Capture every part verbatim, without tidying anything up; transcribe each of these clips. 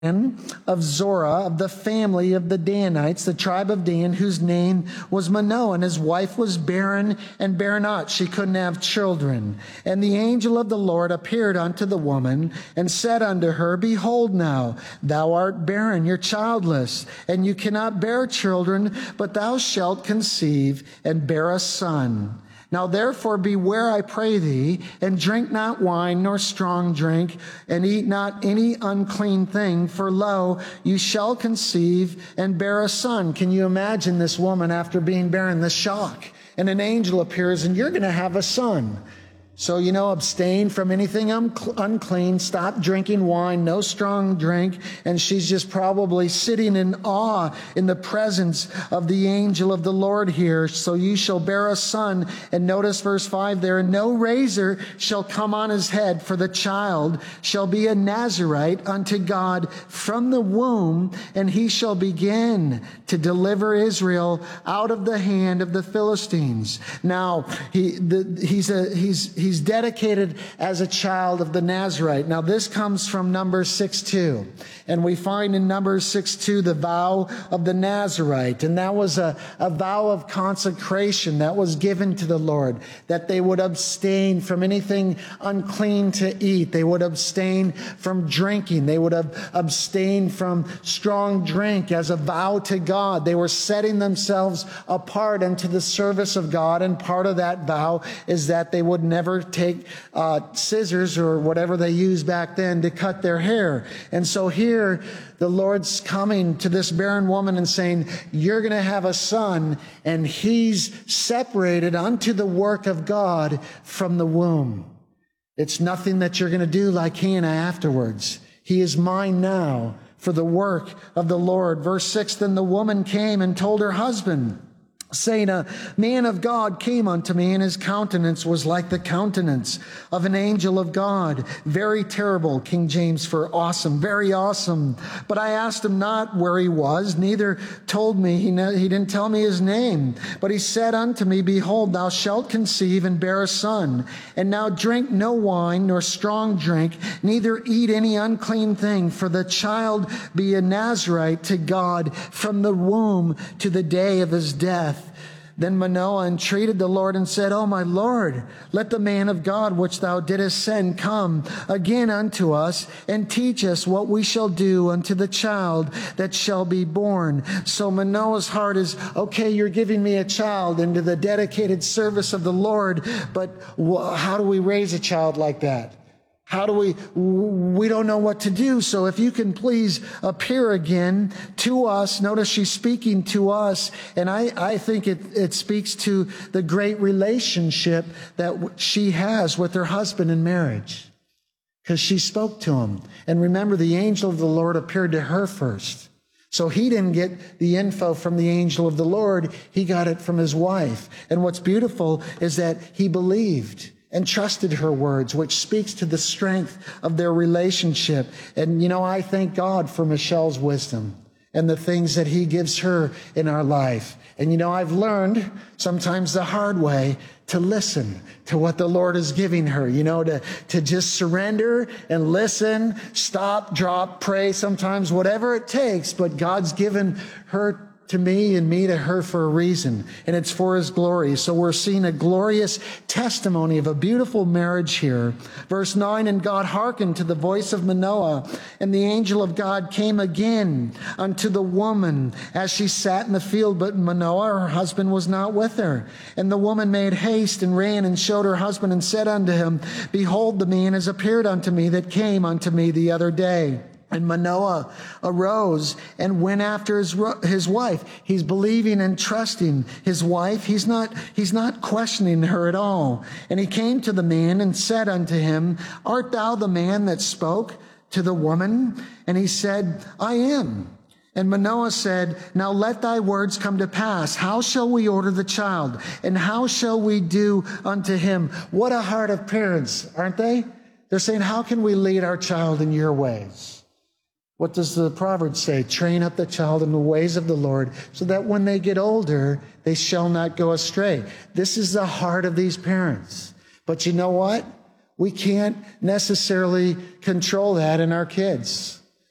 of Zorah, of the family of the Danites, the tribe of Dan, whose name was Manoah, and his wife was barren and bare not. She couldn't have children. And the angel of the Lord appeared unto the woman and said unto her, Behold now, thou art barren, you're childless, and you cannot bear children, but thou shalt conceive and bear a son. Now therefore beware, I pray thee, and drink not wine nor strong drink, and eat not any unclean thing, for lo, you shall conceive and bear a son. Can you imagine this woman after being barren, the shock? And an angel appears, and you're going to have a son. So, you know, abstain from anything unclean, stop drinking wine, no strong drink. And she's just probably sitting in awe in the presence of the angel of the Lord here. So you shall bear a son. And notice verse five there, and no razor shall come on his head, for the child shall be a Nazarite unto God from the womb, and he shall begin to deliver Israel out of the hand of the Philistines. Now, he, the, he's a, he's, he's dedicated as a child of the Nazarite. Now, this comes from Numbers six two. And we find in Numbers six two the vow of the Nazarite. And that was a, a vow of consecration that was given to the Lord, that they would abstain from anything unclean to eat. They would abstain from drinking. They would abstain from strong drink as a vow to God. They were setting themselves apart unto the service of God. And part of that vow is that they would never take uh, scissors or whatever they used back then to cut their hair. And so here the Lord's coming to this barren woman and saying, you're going to have a son, and he's separated unto the work of God from the womb. It's nothing that you're going to do like Hannah afterwards. He is mine now for the work of the Lord. Verse six, then the woman came and told her husband, saying, a man of God came unto me, and his countenance was like the countenance of an angel of God. Very terrible, King James for awesome, very awesome. But I asked him not where he was, neither told me, he, ne- he didn't tell me his name. But he said unto me, Behold, thou shalt conceive and bear a son. And now drink no wine, nor strong drink, neither eat any unclean thing, for the child be a Nazarite to God from the womb to the day of his death. Then Manoah entreated the Lord and said, O my Lord, let the man of God which thou didst send come again unto us, and teach us what we shall do unto the child that shall be born. So Manoah's heart is, okay, you're giving me a child into the dedicated service of the Lord, but how do we raise a child like that? How do we, we don't know what to do. So if you can please appear again to us. Notice she's speaking to us. And I, I think it, it speaks to the great relationship that she has with her husband in marriage. Because she spoke to him. And remember, the angel of the Lord appeared to her first. So he didn't get the info from the angel of the Lord. He got it from his wife. And what's beautiful is that he believed and trusted her words, which speaks to the strength of their relationship. And, you know, I thank God for Michelle's wisdom and the things that He gives her in our life. And, you know, I've learned sometimes the hard way to listen to what the Lord is giving her, you know, to, to just surrender and listen, stop, drop, pray, sometimes whatever it takes. But God's given her to me and me to her for a reason, and it's for His glory. So we're seeing a glorious testimony of a beautiful marriage here. Verse nine, and God hearkened to the voice of Manoah, and the angel of God came again unto the woman as she sat in the field, but Manoah, her husband, was not with her. And the woman made haste and ran and showed her husband and said unto him, Behold, the man has appeared unto me that came unto me the other day. And Manoah arose and went after his, his wife. He's believing and trusting his wife. He's not, he's not questioning her at all. And he came to the man and said unto him, Art thou the man that spoke to the woman? And he said, I am. And Manoah said, Now let thy words come to pass. How shall we order the child? And how shall we do unto him? What a heart of parents, aren't they? They're saying, how can we lead our child in your ways? What does the Proverbs say? Train up the child in the ways of the Lord, so that when they get older, they shall not go astray. This is the heart of these parents. But you know what? We can't necessarily control that in our kids.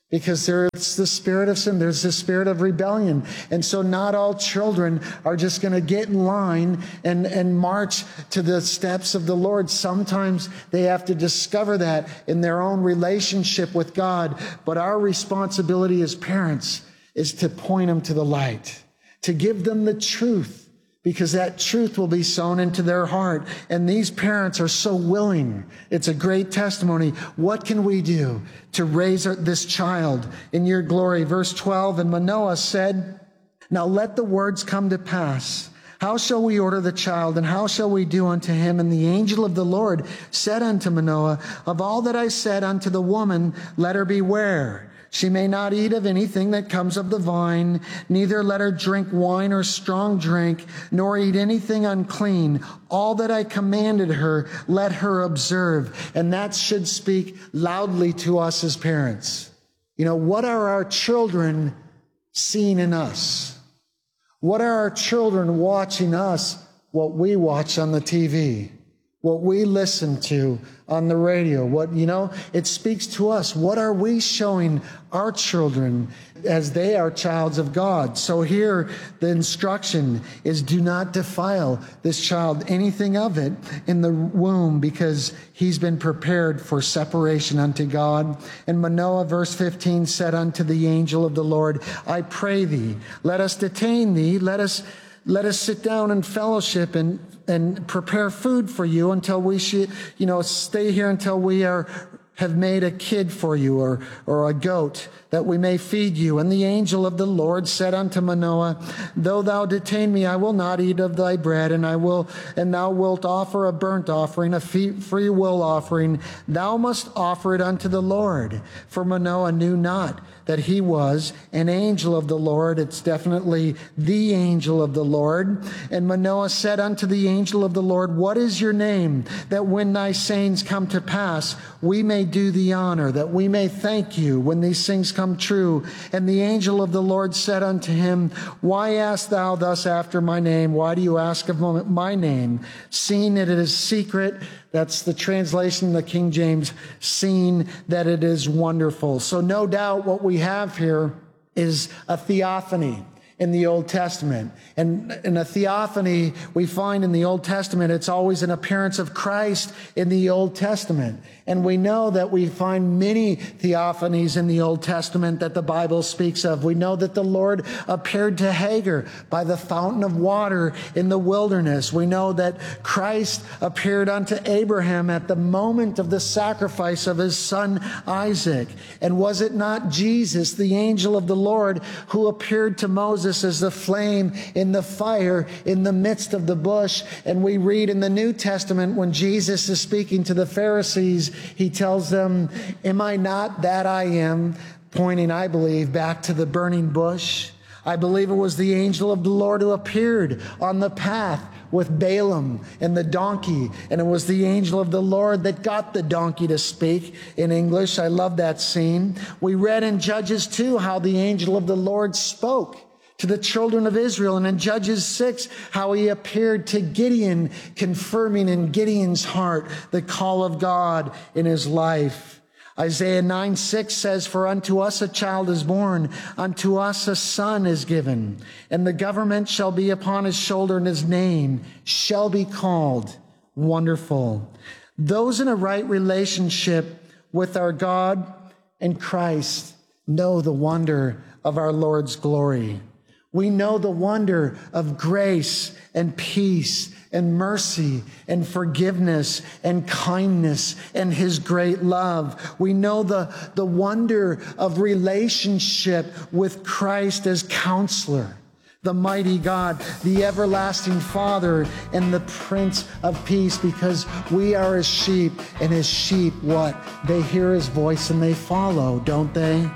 Because there's the spirit of sin. There's the spirit of rebellion. And so not all children are just going to get in line and, and march to the steps of the Lord. Sometimes they have to discover that in their own relationship with God. But our responsibility as parents is to point them to the light, to give them the truth, because that truth will be sown into their heart. And these parents are so willing. It's a great testimony. What can we do to raise this child in your glory? Verse twelve, and Manoah said, now let the words come to pass. How shall we order the child, and how shall we do unto him? And the angel of the Lord said unto Manoah, of all that I said unto the woman, let her beware. She may not eat of anything that comes of the vine, neither let her drink wine or strong drink, nor eat anything unclean. All that I commanded her, let her observe. And that should speak loudly to us as parents. You know, what are our children seeing in us? What are our children watching us, what we watch on the T V? What we listen to on the radio, what, you know, it speaks to us. What are we showing our children as they are childs of God? So here the instruction is, do not defile this child, anything of it in the womb, because he's been prepared for separation unto God. And Manoah, verse fifteen, said unto the angel of the Lord, I pray thee, let us detain thee, let us Let us sit down and fellowship and, and prepare food for you until we should, you know, stay here until we are, have made a kid for you, or, or a goat, that we may feed you. And the angel of the Lord said unto Manoah, though thou detain me, I will not eat of thy bread, and I will, and thou wilt offer a burnt offering, a free will offering. Thou must offer it unto the Lord. For Manoah knew not that he was an angel of the Lord. It's definitely the angel of the Lord. And Manoah said unto the angel of the Lord, what is your name, that when thy sayings come to pass, we may do thee honor, that we may thank you when these things come true? And the angel of the Lord said unto him, why ask thou thus after my name? Why do you ask of my name, seeing that it is secret? That's the translation, the King James, seeing that it is wonderful. So no doubt what we have here is a theophany in the Old Testament. And in a theophany, we find in the Old Testament, it's always an appearance of Christ in the Old Testament. And we know that we find many theophanies in the Old Testament that the Bible speaks of. We know that the Lord appeared to Hagar by the fountain of water in the wilderness. We know that Christ appeared unto Abraham at the moment of the sacrifice of his son Isaac. And was it not Jesus, the angel of the Lord, who appeared to Moses as the flame in the fire in the midst of the bush? And we read in the New Testament, when Jesus is speaking to the Pharisees, he tells them, am I not that I am? Pointing, I believe, back to the burning bush. I believe it was the angel of the Lord who appeared on the path with Balaam and the donkey. And it was the angel of the Lord that got the donkey to speak in English. I love that scene. We read in Judges two how the angel of the Lord spoke to the children of Israel. And in Judges six, how he appeared to Gideon, confirming in Gideon's heart the call of God in his life. Isaiah nine six says, for unto us a child is born, unto us a son is given, and the government shall be upon his shoulder, and his name shall be called Wonderful. Those in a right relationship with our God and Christ know the wonder of our Lord's glory. We know the wonder of grace and peace and mercy and forgiveness and kindness and his great love. We know the, the wonder of relationship with Christ as counselor, the mighty God, the everlasting Father, and the Prince of Peace, because we are his sheep, and his sheep, what? They hear his voice and they follow, don't they?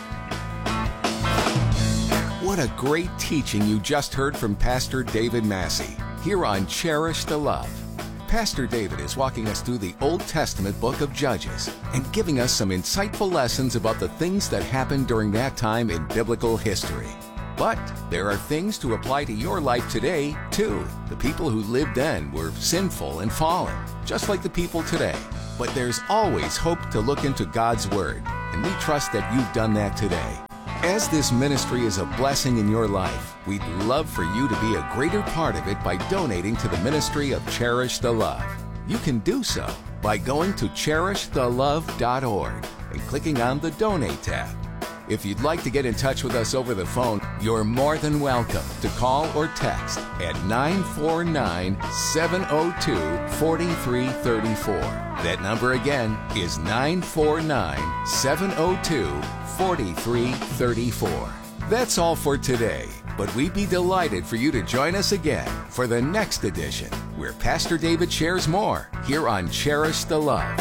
What a great teaching you just heard from Pastor David Massey here on Cherish the Love. Pastor David is walking us through the Old Testament book of Judges and giving us some insightful lessons about the things that happened during that time in biblical history. But there are things to apply to your life today, too. The people who lived then were sinful and fallen, just like the people today. But there's always hope to look into God's Word and we trust that you've done that today. As this ministry is a blessing in your life, we'd love for you to be a greater part of it by donating to the ministry of Cherish the Love. You can do so by going to cherish the love dot org and clicking on the Donate tab. If you'd like to get in touch with us over the phone, you're more than welcome to call or text at nine four nine, seven oh two, four three three four. That number again is nine four nine, seven oh two, four three three four. That's all for today, but we'd be delighted for you to join us again for the next edition, where Pastor David shares more here on Cherish the Love.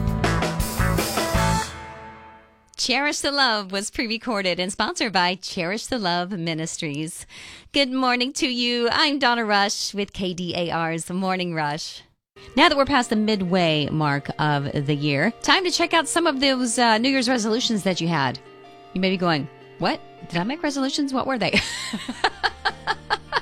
Cherish the Love was pre-recorded and sponsored by Cherish the Love Ministries. Good morning to you. I'm Donna Rush with K D A R's Morning Rush. Now that we're past the midway mark of the year, time to check out some of those uh, New Year's resolutions that you had. You may be going, what? Did I make resolutions? What were they? uh,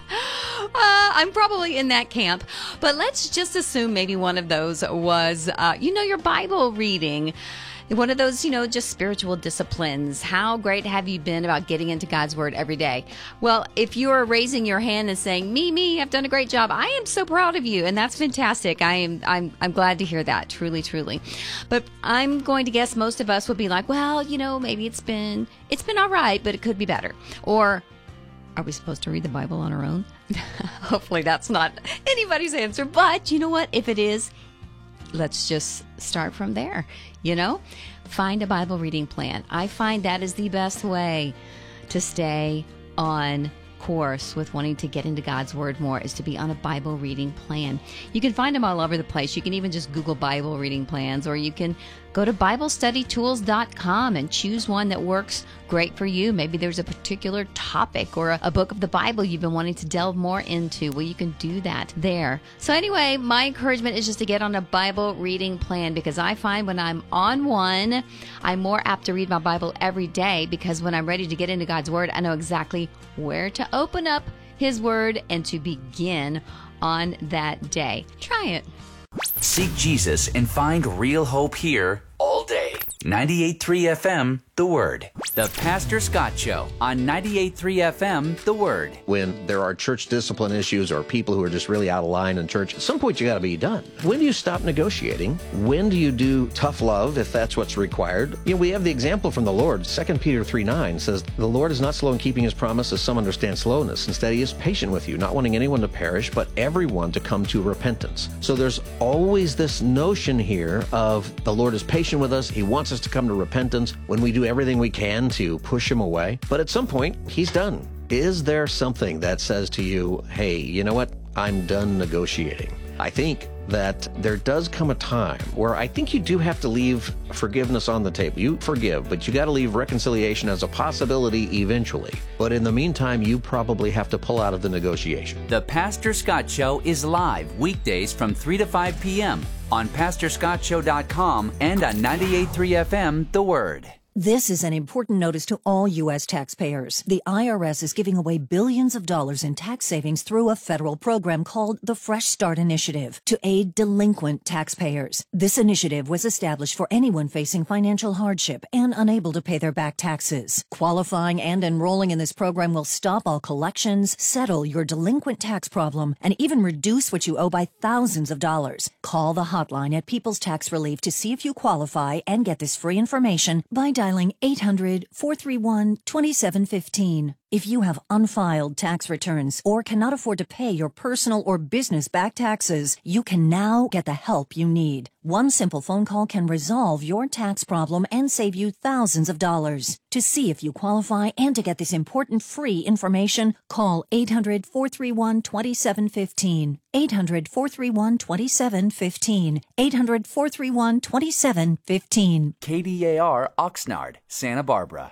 I'm probably in that camp. But let's just assume maybe one of those was, uh, you know, your Bible reading. One of those, you know, just spiritual disciplines. How great have you been about getting into God's Word every day? Well, if you're raising your hand and saying, me, me, I've done a great job, I am so proud of you. And that's fantastic. I am, I'm, I'm glad to hear that. Truly, truly. But I'm going to guess most of us would be like, well, you know, maybe it's been, it's been all right, but it could be better. Or, are we supposed to read the Bible on our own? Hopefully that's not anybody's answer. But you know what? If it is, let's just start from there, you know? Find a Bible reading plan. I find that is the best way to stay on course with wanting to get into God's Word more, is to be on a Bible reading plan. You can find them all over the place. You can even just Google Bible reading plans, or you can go to Bible Study Tools dot com and choose one that works great for you. Maybe there's a particular topic or a, a book of the Bible you've been wanting to delve more into. Well, you can do that there. So anyway, my encouragement is just to get on a Bible reading plan, because I find when I'm on one, I'm more apt to read my Bible every day, because when I'm ready to get into God's Word, I know exactly where to open up His Word and to begin on that day. Try it. Seek Jesus and find real hope here all day. ninety-eight point three F M, The Word. The Pastor Scott Show on ninety-eight point three F M, The Word. When there are church discipline issues or people who are just really out of line in church, at some point you got to be done. When do you stop negotiating? When do you do tough love, if that's what's required? You know, we have the example from the Lord. Second Peter three nine says, "The Lord is not slow in keeping His promise, as some understand slowness. Instead, He is patient with you, not wanting anyone to perish, but everyone to come to repentance." So there's always this notion here of the Lord is patient with us. He wants us to come to repentance when we do everything we can to push Him away. But at some point, He's done. Is there something that says to you, hey, you know what? I'm done negotiating. I think that there does come a time where I think you do have to leave forgiveness on the table. You forgive, but you got to leave reconciliation as a possibility eventually. But in the meantime, you probably have to pull out of the negotiation. The Pastor Scott Show is live weekdays from three to five p.m. on pastor scott show dot com and on ninety-eight point three F M, The Word. This is an important notice to all U S taxpayers. The I R S is giving away billions of dollars in tax savings through a federal program called the Fresh Start Initiative to aid delinquent taxpayers. This initiative was established for anyone facing financial hardship and unable to pay their back taxes. Qualifying and enrolling in this program will stop all collections, settle your delinquent tax problem, and even reduce what you owe by thousands of dollars. Call the hotline at People's Tax Relief to see if you qualify and get this free information by dialing eight hundred, four three one, two seven one five. If you have unfiled tax returns or cannot afford to pay your personal or business back taxes, you can now get the help you need. One simple phone call can resolve your tax problem and save you thousands of dollars. To see if you qualify and to get this important free information, call eight hundred, four three one, two seven one five. eight hundred, four three one, two seven one five. eight hundred, four three one, two seven one five. K D A R Oxnard, Santa Barbara.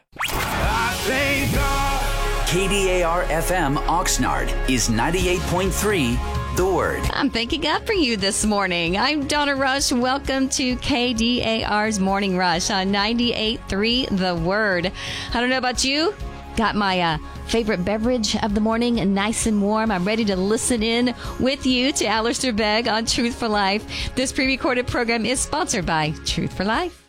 I thank God. K D A R F M Oxnard is ninety-eight point three, The Word. I'm thanking God for you this morning. I'm Donna Rush. Welcome to K D A R's Morning Rush on ninety-eight point three, The Word. I don't know about you. Got my uh, favorite beverage of the morning, nice and warm. I'm ready to listen in with you to Alistair Begg on Truth for Life. This pre-recorded program is sponsored by Truth for Life.